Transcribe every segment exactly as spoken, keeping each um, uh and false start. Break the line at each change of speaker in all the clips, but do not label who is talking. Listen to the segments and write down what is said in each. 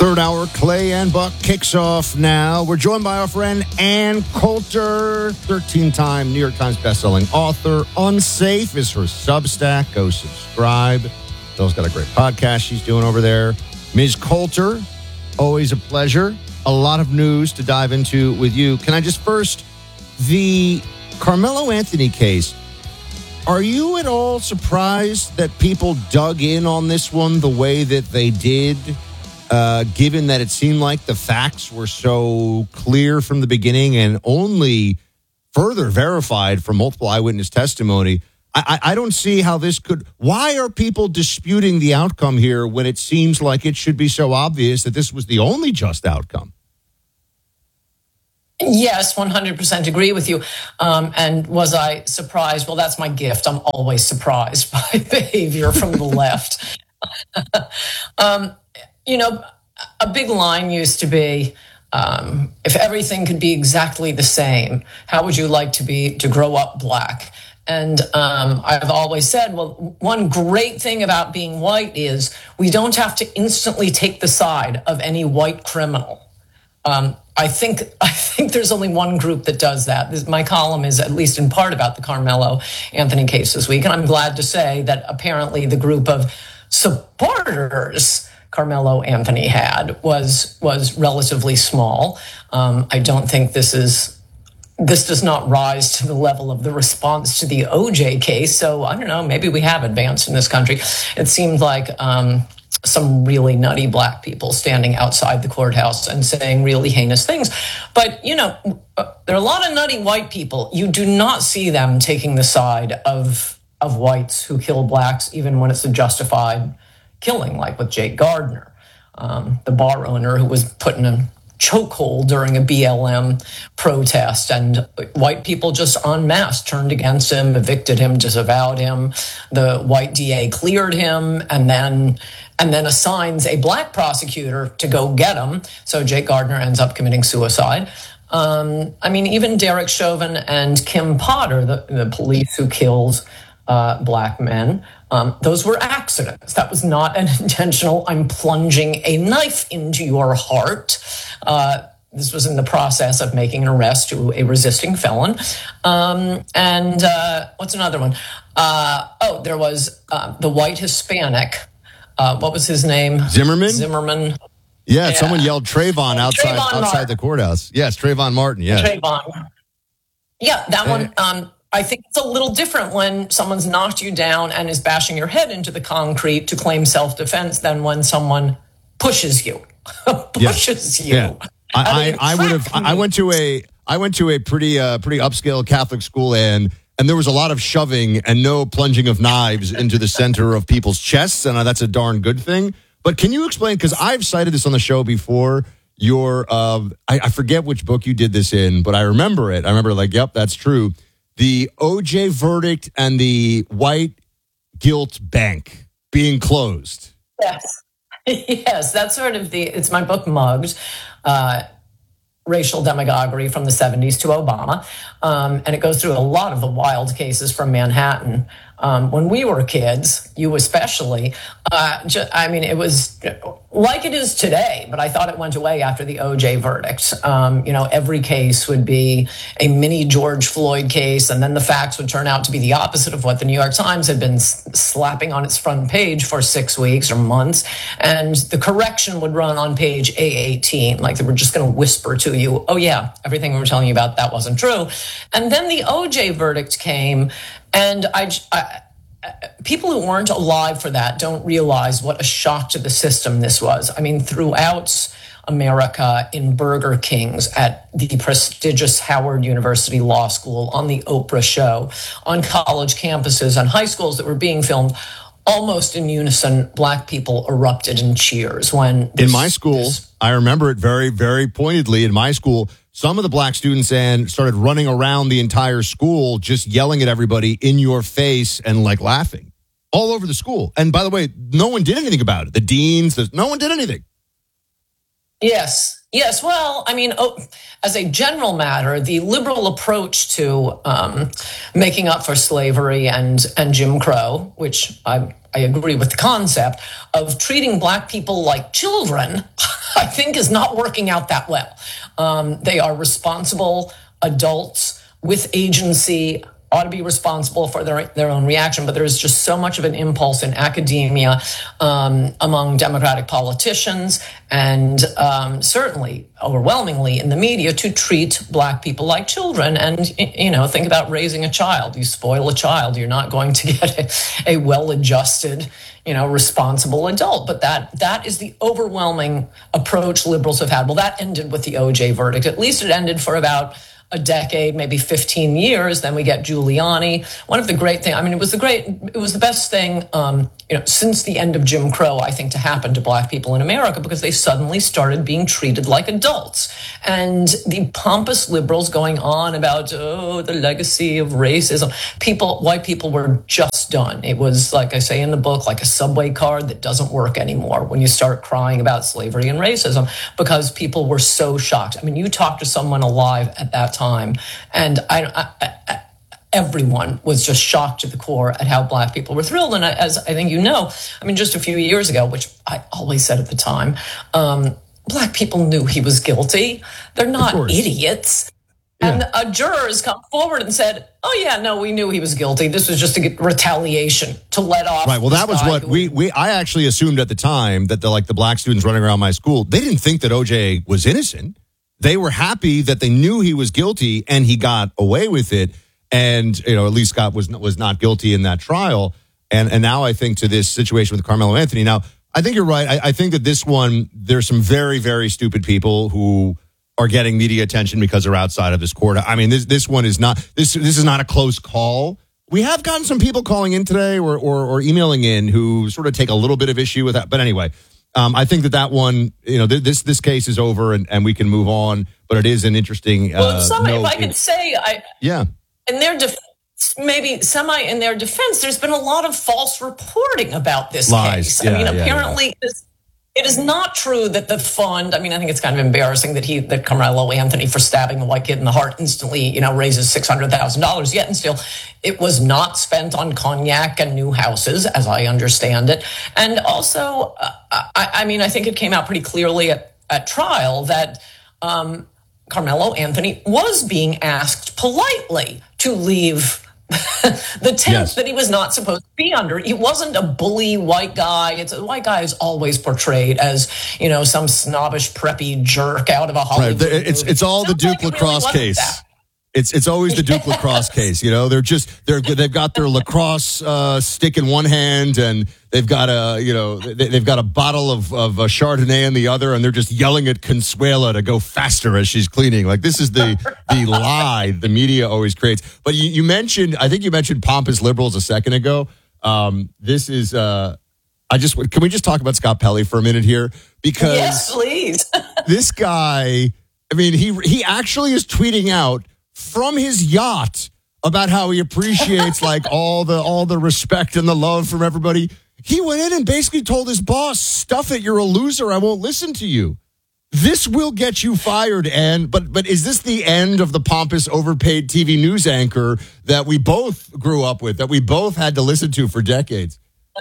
Third hour, Clay and Buck kicks off now. We're joined by our friend Ann Coulter, thirteen-time New York Times bestselling author. Unsafe is her Substack. Go subscribe. Bill's got a great podcast she's doing over there. Miz Coulter, always a pleasure. A lot of news to dive into with you. Can I just first, the Carmelo Anthony case, are you at all surprised that people dug in on this one the way that they did? Uh, given that it seemed like the facts were so clear from the beginning and only further verified from multiple eyewitness testimony, I, I, I don't see how this could... Why are people disputing the outcome here when it seems like it should be so obvious that this was the only just outcome?
Yes, one hundred percent agree with you. Um, and was I surprised? Well, that's my gift. I'm always surprised by behavior from the left. um You know, a big line used to be, um, if everything could be exactly the same, how would you like to be to grow up black? And um, I've always said, well, one great thing about being white is we don't have to instantly take the side of any white criminal. Um, I think I think there's only one group that does that. This, my column is at least in part about the Carmelo Anthony case this week, and I'm glad to say that apparently the group of supporters Carmelo Anthony had was was relatively small. Um, I don't think this is this does not rise to the level of the response to the O J case. So I don't know. Maybe we have advanced in this country. It seemed like um, some really nutty black people standing outside the courthouse and saying really heinous things. But you know, there are a lot of nutty white people. You do not see them taking the side of of whites who kill blacks, even when it's a justified killing, like with Jake Gardner, um, the bar owner who was put in a chokehold during a B L M protest, and white people just en masse turned against him, evicted him, disavowed him. The white D A cleared him, and then and then assigns a black prosecutor to go get him. So Jake Gardner ends up committing suicide. Um, I mean, even Derek Chauvin and Kim Potter, the, the police who killed uh, black men, Um, those were accidents. That was not an intentional, I'm plunging a knife into your heart. Uh, this was in the process of making an arrest to a resisting felon. Um, and uh, what's another one? Uh, oh, there was uh, the white Hispanic. Uh, what was his name?
Zimmerman?
Zimmerman.
Yeah, yeah. Someone yelled Trayvon outside
Trayvon
outside
Martin.
the courthouse. Yes, Trayvon Martin, yes.
Trayvon. Yeah, that one... Um, I think it's a little different when someone's knocked you down and is bashing your head into the concrete to claim self-defense than when someone pushes you. pushes
yeah.
you.
Yeah. I, I, I would have. I went to a. I went to a pretty, uh, pretty upscale Catholic school, and and there was a lot of shoving and no plunging of knives into the center of people's chests, and uh, that's a darn good thing. But can you explain? Because I've cited this on the show before. Your, uh, I, I forget which book you did this in, but I remember it. I remember, like, yep, that's true. The O J verdict and the white guilt bank being closed.
Yes. Yes, that's sort of the, it's my book, Mugged, uh, Racial Demagoguery from the seventies to Obama. Um, and it goes through a lot of the wild cases from Manhattan. Um, when we were kids, you especially, uh, ju- I mean, it was like it is today, but I thought it went away after the O J verdict. Um, you know, every case would be a mini George Floyd case, and then the facts would turn out to be the opposite of what the New York Times had been s- slapping on its front page for six weeks or months. And the correction would run on page A eighteen, like they were just going to whisper to you, oh yeah, everything we were telling you about that wasn't true. And then the O J verdict came, and I, I, people who weren't alive for that don't realize what a shock to the system this was. I mean, throughout America, in Burger Kings, at the prestigious Howard University Law School, on the Oprah show, on college campuses, on high schools that were being filmed, almost in unison, black people erupted in cheers when... This,
in my school, this, I remember it very, very pointedly. In my school, some of the black students and started running around the entire school, just yelling at everybody in your face and like laughing all over the school. And by the way, no one did anything about it. The deans, the, no one did anything.
Yes. Yes. Well, I mean, oh, as a general matter, the liberal approach to um, making up for slavery and, and Jim Crow, which I, I agree with the concept of treating black people like children, I think, is not working out that well. Um, they are responsible adults with agency, ought to be responsible for their, their own reaction. But there's just so much of an impulse in academia, um, among Democratic politicians, and um, certainly overwhelmingly in the media, to treat Black people like children. And, you know, think about raising a child. You spoil a child, you're not going to get a, a well-adjusted, you know, responsible adult. But that that is the overwhelming approach liberals have had. Well, that ended with the O J verdict. At least it ended for about a decade, maybe fifteen years. Then we get Giuliani. One of the great things, I mean, it was the great, it was the best thing, um, you know, since the end of Jim Crow, I think, to happen to Black people in America, because they suddenly started being treated like adults. And the pompous liberals going on about, oh, the legacy of racism, people, white people were just done. It was, like I say in the book, like a subway card that doesn't work anymore when you start crying about slavery and racism, because people were so shocked. I mean, you talk to someone alive at that time, and I, I, I everyone was just shocked to the core at how Black people were thrilled. And as I think you know, I mean, just a few years ago, which I always said at the time, um, Black people knew he was guilty. They're not idiots. Yeah. And uh, jurors come forward and said, oh, yeah, no, we knew he was guilty. This was just a get retaliation to let off.
Right. Well, that was what we, we, I actually assumed at the time that the, like the Black students running around my school, they didn't think that O J was innocent. They were happy that they knew he was guilty and he got away with it. And, you know, at least Scott was was not guilty in that trial. And and now I think to this situation with Carmelo Anthony. Now, I think you're right. I, I think that this one, there's some very, very stupid people who are getting media attention because they're outside of this court. I mean, this this one is not, this this is not a close call. We have gotten some people calling in today or or, or emailing in who sort of take a little bit of issue with that. But anyway, um, I think that that one, you know, th- this this case is over and, and we can move on. But it is an interesting. Uh,
well, some,
note.
If I could say, I
yeah.
In their defense, maybe semi in their defense, there's been a lot of false reporting about this
Lies.
case.
Yeah,
I mean,
yeah,
apparently
yeah.
This, it is not true that the fund, I mean, I think it's kind of embarrassing that he, that Carmelo Anthony, for stabbing the white kid in the heart, instantly, you know, raises six hundred thousand dollars, yet and still it was not spent on cognac and new houses, as I understand it. And also, uh, I, I mean, I think it came out pretty clearly at, at trial that, um, Carmelo Anthony was being asked politely to leave the tent yes. that he was not supposed to be under. He wasn't a bully white guy. It's a white guy is always portrayed as, you know, some snobbish, preppy jerk out of a Hollywood
right. It's
movie.
it's all the Duke like lacrosse really case. That. It's it's always the Duke lacrosse case. You know, they're just they're they've got their lacrosse uh, stick in one hand and they've got a you know they, they've got a bottle of of a Chardonnay in the other, and they're just yelling at Consuela to go faster as she's cleaning. Like, this is the the lie the media always creates. But you, you mentioned, I think you mentioned pompous liberals a second ago. Um, this is uh, I just can we just talk about Scott Pelley for a minute here, because
yes, please.
This guy, I mean, he he actually is tweeting out from his yacht about how he appreciates like all the all the respect and the love from everybody. He went in and basically told his boss, "Stuff it, you're a loser. I won't listen to you. This will get you fired." And but but is this the end of the pompous, overpaid T V news anchor that we both grew up with, that we both had to listen to for decades?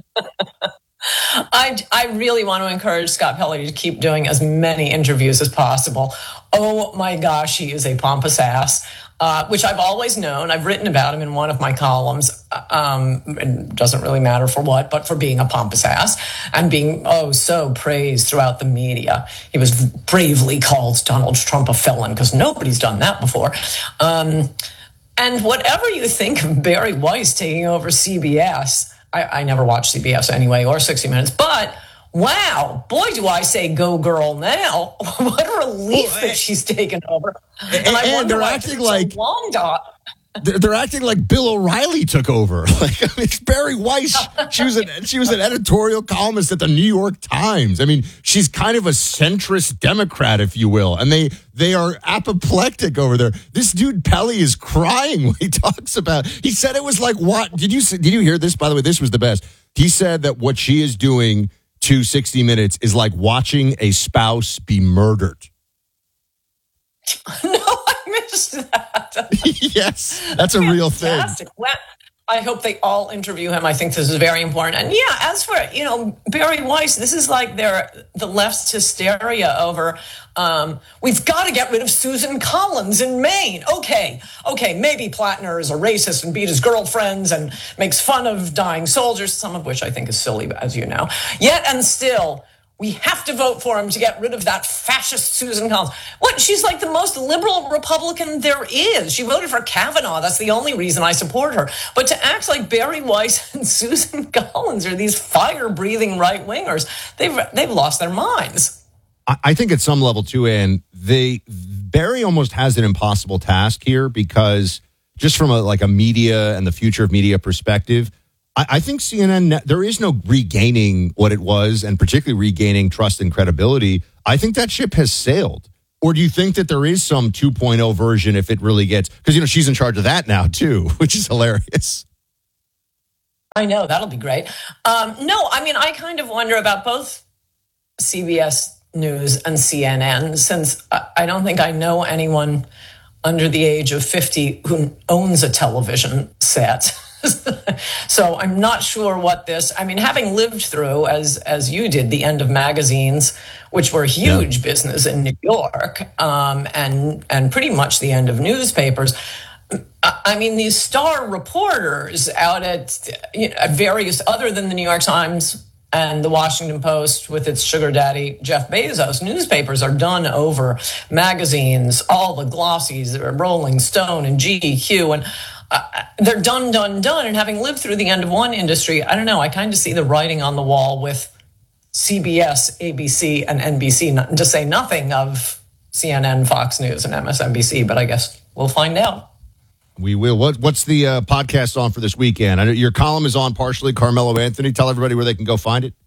I, I really want to encourage Scott Pelley to keep doing as many interviews as possible. Oh my gosh, he is a pompous ass, uh, which I've always known. I've written about him in one of my columns. Um, it doesn't really matter for what, but for being a pompous ass and being, oh, so praised throughout the media. He was bravely called Donald Trump a felon, because nobody's done that before. Um, and whatever you think of Barry Weiss taking over C B S, I, I never watched C B S anyway, or sixty minutes, but wow, boy, do I say go girl now. What a relief well, that she's taken over.
And, and, I and they're acting like
so long, Dot.
They're, they're acting like Bill O'Reilly took over. Like, I mean, it's Barry Weiss. She was an she was an editorial columnist at the New York Times. I mean, she's kind of a centrist Democrat, if you will, and they they are apoplectic over there. This dude Pelley is crying when he talks about. He said it was like, what did you did you hear this? By the way, this was the best. He said that what she is doing to sixty minutes is like watching a spouse be murdered.
No, I missed that.
Yes, that's a real thing.
When, I hope they all interview him. I think this is very important. And yeah, as for, you know, Bari Weiss, this is like their the left's hysteria over, um, we've got to get rid of Susan Collins in Maine. Okay, okay, maybe Plattner is a racist and beat his girlfriends and makes fun of dying soldiers, some of which I think is silly, as you know. Yet and still, we have to vote for him to get rid of that fascist Susan Collins. What? She's like the most liberal Republican there is. She voted for Kavanaugh. That's the only reason I support her. But to act like Bari Weiss and Susan Collins are these fire-breathing right-wingers, they've they've lost their minds.
I think at some level, too, Ann, they Bari almost has an impossible task here because just from a like a media and the future of media perspective, I think C N N, there is no regaining what it was and particularly regaining trust and credibility. I think that ship has sailed. Or do you think that there is some two point oh version if it really gets, because, you know, she's in charge of that now, too, which is hilarious.
I know, that'll be great. Um, no, I mean, I kind of wonder about both C B S News and C N N, since I don't think I know anyone under the age of fifty who owns a television set. So I'm not sure what this, I mean, having lived through, as as you did, the end of magazines, which were huge yeah. business in New York, um, and and pretty much the end of newspapers. I mean, these star reporters out at, you know, various, other than the New York Times and the Washington Post with its sugar daddy, Jeff Bezos, newspapers are done over magazines, all the glossies, Rolling Stone and G Q, and Uh, they're done, done, done. And having lived through the end of one industry, I don't know, I kind of see the writing on the wall with C B S, A B C, and N B C, to say nothing of C N N, Fox News, and M S N B C. But I guess we'll find out.
We will. What, what's the uh, podcast on for this weekend? I know your column is on partially. Carmelo Anthony, tell everybody where they can go find it.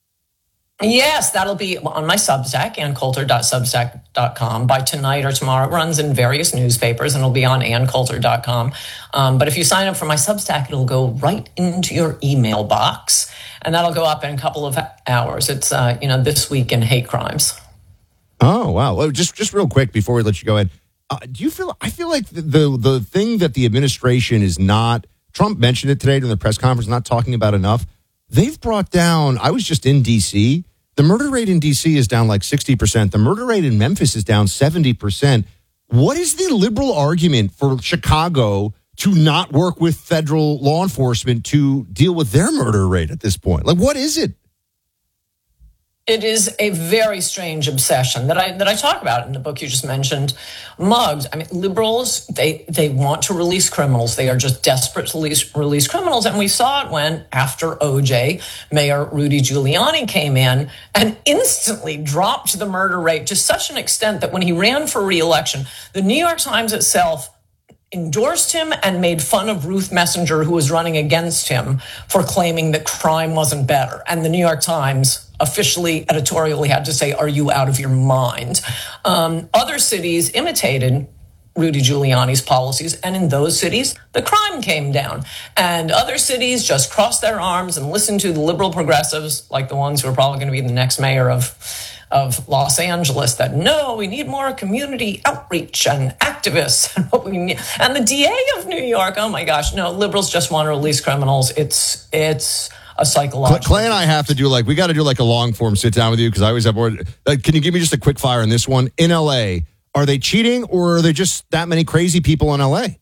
Yes, that'll be on my Substack, ann coulter dot substack dot com, by tonight or tomorrow. It runs in various newspapers, and it'll be on ann coulter dot com. Um, but if you sign up for my Substack, it'll go right into your email box, and that'll go up in a couple of hours. It's, uh, you know, This Week in Hate Crimes.
Oh, wow. Well, just, just real quick before we let you go in, uh, do you feel, I feel like the, the, the thing that the administration is not, Trump mentioned it today during the press conference, not talking about enough. They've brought down, I was just in D C, the murder rate in D C is down like sixty percent. The murder rate in Memphis is down seventy percent. What is the liberal argument for Chicago to not work with federal law enforcement to deal with their murder rate at this point? Like, what is it?
It is a very strange obsession that I that I talk about in the book you just mentioned, Mugs. I mean, liberals, they they want to release criminals. They are just desperate to release, release criminals. And we saw it when, after O J, Mayor Rudy Giuliani came in and instantly dropped the murder rate to such an extent that when he ran for re-election, the New York Times itself endorsed him and made fun of Ruth Messenger, who was running against him, for claiming that crime wasn't better. And the New York Times officially, editorially had to say, "Are you out of your mind?" Um, other cities imitated Rudy Giuliani's policies, and in those cities, the crime came down. And other cities just crossed their arms and listened to the liberal progressives, like the ones who are probably going to be the next mayor of of Los Angeles, that no, we need more community outreach and activists. And what we need. And the D A of New York, oh my gosh, no, liberals just want to release criminals. It's it's a psychological.
Clay and I have to do like, we got to do like a long form sit down with you because I always have more. Like, can you give me just a quick fire on this one? In L A, are they cheating or are there just that many crazy people in L A?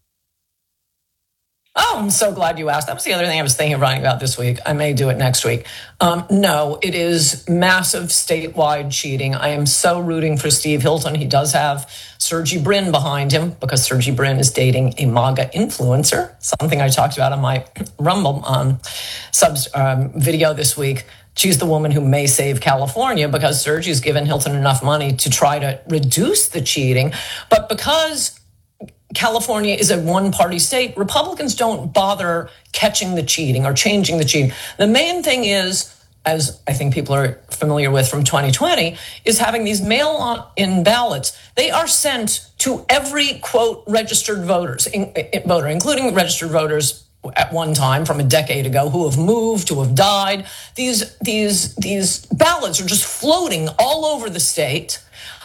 Oh, I'm so glad you asked. That was the other thing I was thinking of writing about this week. I may do it next week. Um, no, it is massive statewide cheating. I am so rooting for Steve Hilton. He does have Sergey Brin behind him because Sergey Brin is dating a MAGA influencer, something I talked about on my Rumble um, subs, um, video this week. She's the woman who may save California because Sergey's given Hilton enough money to try to reduce the cheating. But because California is a one-party state, Republicans don't bother catching the cheating or changing the cheating. The main thing is, as I think people are familiar with from twenty twenty, is having these mail-in ballots. They are sent to every, quote, registered voters, in, in, voter, including registered voters at one time from a decade ago who have moved, who have died. These, these, these ballots are just floating all over the state.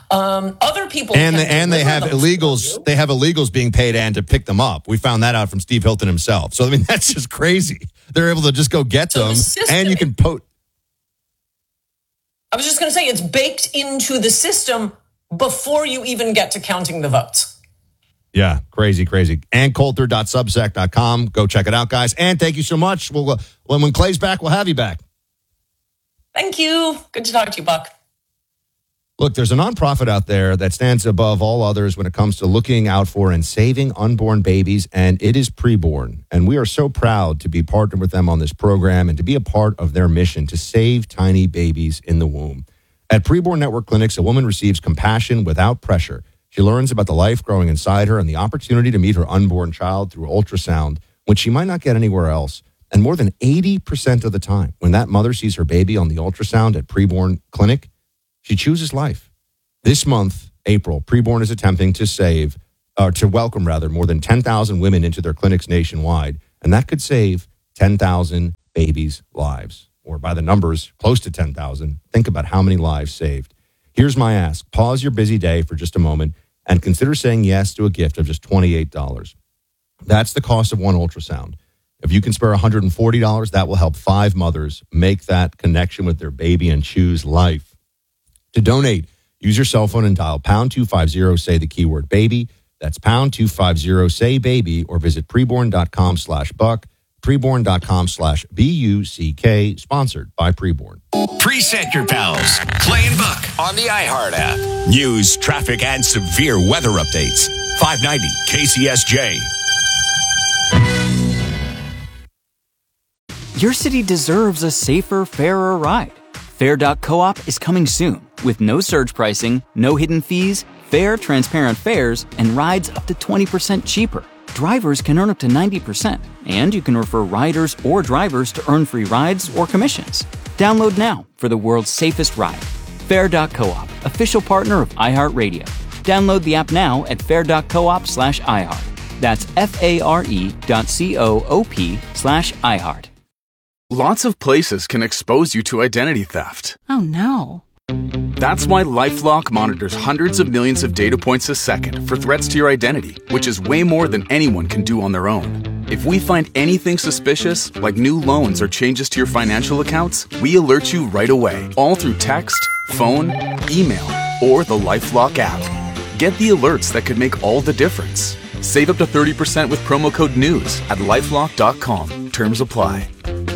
Um, other people
and
can
they, and they have
deliver them
illegals.
for you.
They have illegals being paid and to pick them up. We found that out from Steve Hilton himself. So I mean, that's just crazy. They're able to just go get
So
them,
the system-
and you can po-
I was just going to say it's baked into the system before you even get to counting the votes.
Yeah, crazy, crazy. Ann Coulter dot substack dot com. Go check it out, guys. And thank you so much. We'll, uh, when, when Clay's back, we'll have you back.
Thank you. Good to talk to you, Buck.
Look, there's a nonprofit out there that stands above all others when it comes to looking out for and saving unborn babies, and it is Preborn. And we are so proud to be partnered with them on this program and to be a part of their mission to save tiny babies in the womb. At Preborn Network Clinics, a woman receives compassion without pressure. She learns about the life growing inside her and the opportunity to meet her unborn child through ultrasound, which she might not get anywhere else. And more than eighty percent of the time, when that mother sees her baby on the ultrasound at Preborn Clinic, she chooses life. This month, April, Preborn is attempting to save, or to welcome rather, more than ten thousand women into their clinics nationwide, and that could save ten thousand babies' lives. Or by the numbers, close to ten thousand. Think about how many lives saved. Here's my ask. Pause your busy day for just a moment and consider saying yes to a gift of just twenty-eight dollars. That's the cost of one ultrasound. If you can spare one hundred forty dollars, that will help five mothers make that connection with their baby and choose life. To donate, use your cell phone and dial pound two fifty, say the keyword baby. That's pound two fifty, say baby, or visit preborn.com slash buck, preborn.com slash B U C K, sponsored by Preborn.
Preset your pals. Clay and Buck on the iHeart app. News, traffic, and severe weather updates. five ninety K C S J.
Your city deserves a safer, fairer ride. Fair dot coop is coming soon with no surge pricing, no hidden fees, fair, transparent fares, and rides up to twenty percent cheaper. Drivers can earn up to ninety percent, and you can refer riders or drivers to earn free rides or commissions. Download now for the world's safest ride. Fair dot coop, official partner of iHeartRadio. Download the app now at fair dot coop slash iHeart. That's F-A-R-E dot C-O-O-P slash iHeart.
Lots of places can expose you to identity theft.
Oh, no.
That's why LifeLock monitors hundreds of millions of data points a second for threats to your identity, which is way more than anyone can do on their own. If we find anything suspicious, like new loans or changes to your financial accounts, we alert you right away, all through text, phone, email, or the LifeLock app. Get the alerts that could make all the difference. Save up to thirty percent with promo code NEWS at lifelock dot com. Terms apply.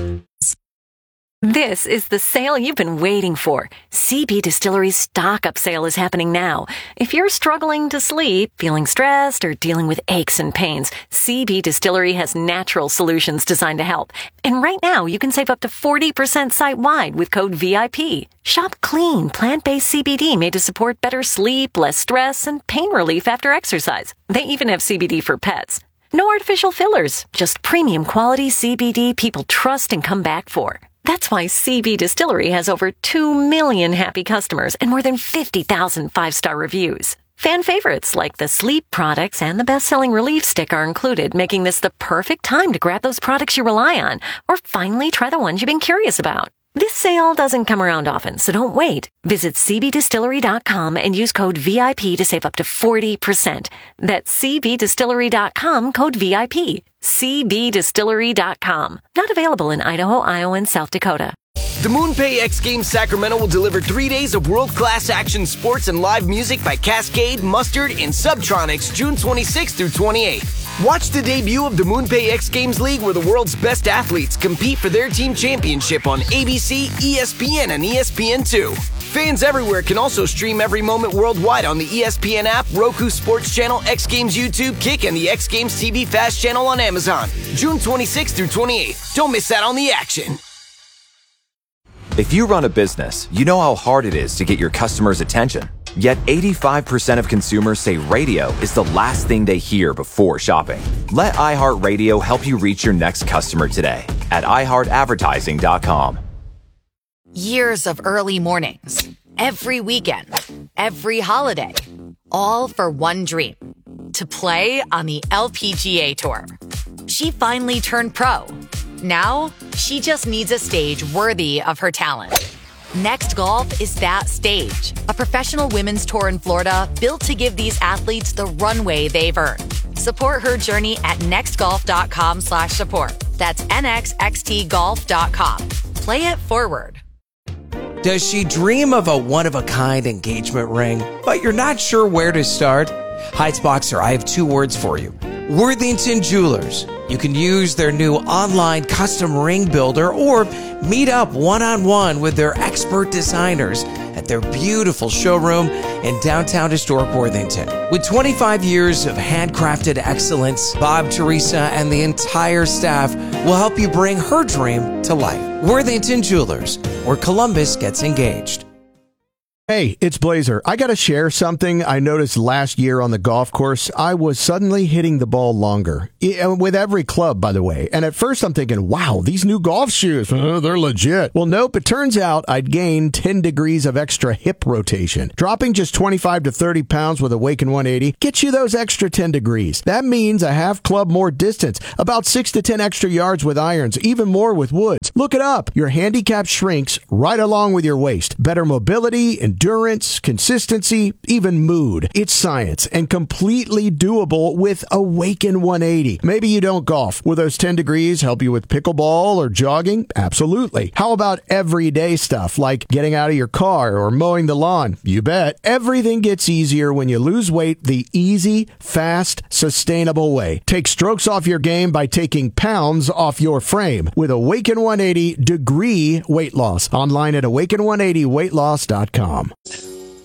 This is the sale you've been waiting for. C B Distillery's stock up sale is happening now. If you're struggling to sleep, feeling stressed, or dealing with aches and pains, C B Distillery has natural solutions designed to help. And right now, you can save up to forty percent site-wide with code V I P. Shop clean, plant-based C B D made to support better sleep, less stress, and pain relief after exercise. They even have C B D for pets. No artificial fillers, just premium quality C B D people trust and come back for. That's why C B Distillery has over two million happy customers and more than fifty thousand five-star reviews. Fan favorites like the sleep products and the best-selling relief stick are included, making this the perfect time to grab those products you rely on or finally try the ones you've been curious about. This sale doesn't come around often, so don't wait. Visit C B distillery dot com and use code V I P to save up to forty percent. That's C B distillery dot com, code V I P. C B distillery dot com. Not available in Idaho, Iowa, and South Dakota.
The MoonPay X Games Sacramento will deliver three days of world-class action sports and live music by Cascade, Mustard, and Subtronics June twenty-sixth through twenty-eighth. Watch the debut of the MoonPay X Games League, where the world's best athletes compete for their team championship on A B C, E S P N, and E S P N two. Fans everywhere can also stream every moment worldwide on the E S P N app, Roku Sports Channel, X Games YouTube, Kick, and the X Games T V Fast channel on Amazon. June twenty-sixth through twenty-eighth. Don't miss out on the action.
If you run a business, you know how hard it is to get your customers' attention. Yet eighty-five percent of consumers say radio is the last thing they hear before shopping. Let iHeartRadio help you reach your next customer today at i heart advertising dot com.
Years of early mornings, every weekend, every holiday, all for one dream, to play on the L P G A Tour. She finally turned pro. Now, she just needs a stage worthy of her talent. Next Golf is that stage. A professional women's tour in Florida built to give these athletes the runway they've earned. Support her journey at nextgolf.com slash support. That's nxxt golf dot com. Play it forward.
Does she dream of a one-of-a-kind engagement ring, but you're not sure where to start? Heights Boxer, I have two words for you. Worthington Jewelers. You can use their new online custom ring builder or meet up one-on-one with their expert designers at their beautiful showroom in downtown historic Worthington. With twenty-five years of handcrafted excellence, Bob, Teresa, and the entire staff will help you bring her dream to life. Worthington Jewelers, where Columbus gets engaged.
Hey, it's Blazer. I got to share something I noticed last year on the golf course. I was suddenly hitting the ball longer. With every club, by the way. And at first I'm thinking, wow, these new golf shoes, oh, they're legit. Well, nope. It turns out I'd gained ten degrees of extra hip rotation. Dropping just twenty-five to thirty pounds with Awaken one eighty gets you those extra ten degrees. That means a half club more distance, about six to ten extra yards with irons, even more with woods. Look it up. Your handicap shrinks right along with your waist. Better mobility, endurance, consistency, even mood. It's science and completely doable with Awaken one eighty. Maybe you don't golf. Will those ten degrees help you with pickleball or jogging? Absolutely. How about everyday stuff like getting out of your car or mowing the lawn? You bet. Everything gets easier when you lose weight the easy, fast, sustainable way. Take strokes off your game by taking pounds off your frame with Awaken one eighty Degree Weight Loss. Online at awaken one eighty weight loss dot com.